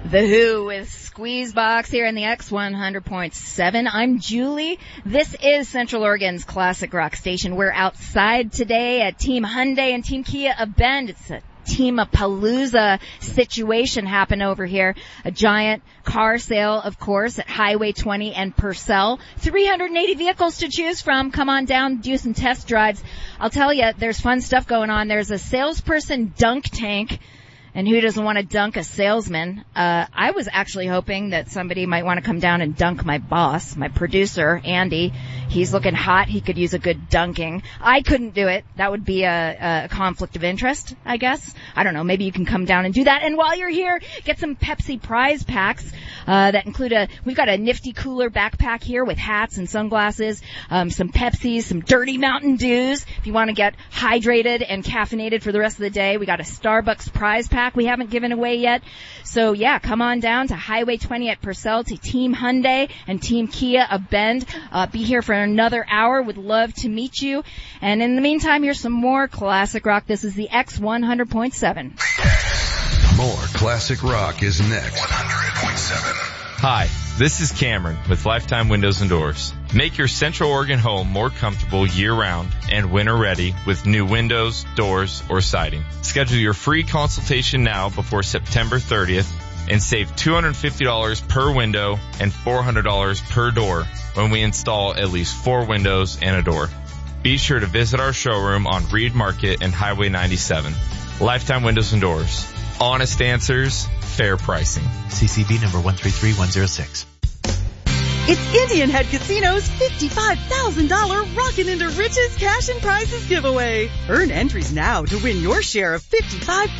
The Who with Squeezebox here in the X100.7. I'm Julie. This is Central Oregon's classic rock station. We're outside today at Team Hyundai and Team Kia of Bend. It's a Team-a-Palooza situation happened over here. A giant car sale, of course, at Highway 20 and Purcell. 380 vehicles to choose from. Come on down, do some test drives. I'll tell you, there's fun stuff going on. There's a salesperson dunk tank. And who doesn't want to dunk a salesman? I was actually hoping that somebody might want to come down and dunk my boss, my producer, Andy. He's looking hot. He could use a good dunking. I couldn't do it. That would be a conflict of interest, I guess. I don't know. Maybe you can come down and do that. And while you're here, get some Pepsi prize packs that include we've got a nifty cooler backpack here with hats and sunglasses, some Pepsis, some dirty Mountain Dews. If you want to get hydrated and caffeinated for the rest of the day, we got a Starbucks prize pack we haven't given away yet. So yeah, come on down to Highway 20 at Purcell to Team Hyundai and Team Kia of Bend. Be here for another hour. Would love to meet you. And in the meantime, here's some more classic rock. This is the X100.7. More classic rock is next. 100.7. Hi, this is Cameron with Lifetime Windows and Doors. Make your Central Oregon home more comfortable year-round and winter-ready with new windows, doors, or siding. Schedule your free consultation now before September 30th and save $250 per window and $400 per door when we install at least 4 windows and a door. Be sure to visit our showroom on Reed Market and Highway 97. Lifetime Windows and Doors. Honest answers, fair pricing. CCV number 133106. It's Indian Head Casino's $55,000 Rockin' into Riches Cash and Prizes giveaway. Earn entries now to win your share of $55,000.